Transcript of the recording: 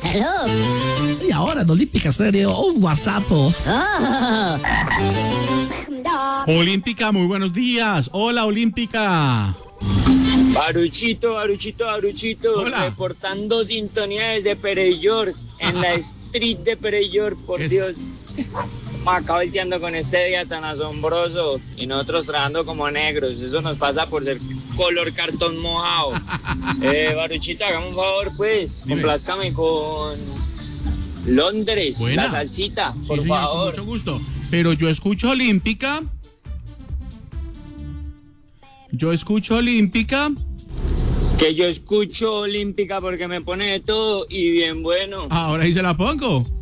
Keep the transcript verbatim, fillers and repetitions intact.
Hello. Y ahora en Olímpica Estéreo, un WhatsApp. Oh. Olímpica, muy buenos días. Hola, Olímpica. Baruchito, Baruchito, Baruchito, Hola. reportando sintonía desde Perellor, en la street de Perellor, por Es- Dios. Me acabo diciendo con este día tan asombroso y nosotros trabajando como negros. Eso nos pasa por ser color cartón mojado. Eh, Baruchito, hágame un favor, pues, Dime. complázcame con Londres, Buena. la salsita, Sí, por señor, con favor. mucho gusto. Pero yo escucho Olímpica. Yo escucho Olímpica. Que yo escucho Olímpica porque me pone de todo y bien bueno. Ahora sí se la pongo.